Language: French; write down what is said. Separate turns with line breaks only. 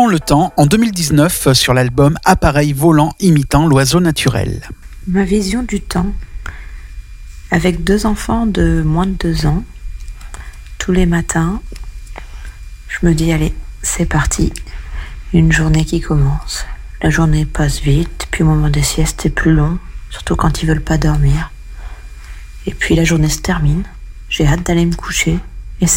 le temps en 2019 sur l'album Appareil volant imitant l'oiseau naturel.
Ma vision du temps, avec 2 enfants de moins de 2 ans, tous les matins, je me dis allez, c'est parti, une journée qui commence. La journée passe vite, puis le moment des siestes est plus long, surtout quand ils veulent pas dormir. Et puis la journée se termine, j'ai hâte d'aller me coucher.